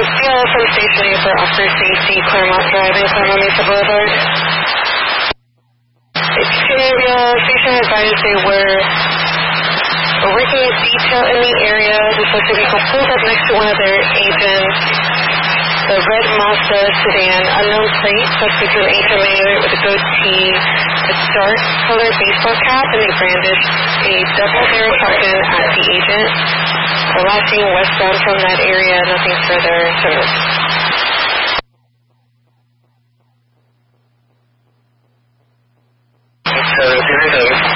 CLS from Station A for Officer Safety, Claremont Drive and Claremont Mesa Boulevard. Station advised they were working a detail in the area. The suspect vehicle pulled up next to one of their agents. The red Mazda sedan, unknown plate, suspect an HMA with a goatee, a dark colored baseball cap, and they brandished a double-barrel shotgun at the agent. The last seen westbound from that area, nothing further to note. So,